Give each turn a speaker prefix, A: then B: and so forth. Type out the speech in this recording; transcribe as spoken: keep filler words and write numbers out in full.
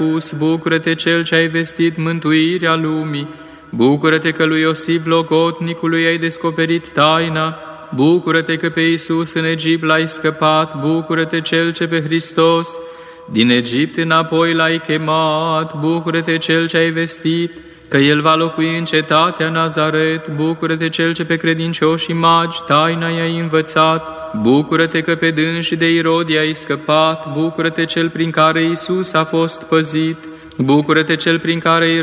A: spus, bucură-te Cel ce ai vestit mântuirea lumii, bucură-te că lui Iosif Logotnicului ai descoperit taina, bucură-te că pe Iisus în Egipt l-ai scăpat, bucură-te Cel ce pe Hristos din Egipt înapoi l-ai chemat, bucură-te Cel ce ai vestit că El va locui în cetatea Nazaret, bucură-te Cel ce pe credincioșii magi taina i-ai învățat, bucură-te că pe dânsi de Irod i-ai scăpat, bucură-te Cel prin care Iisus a fost păzit, bucură-te Cel prin care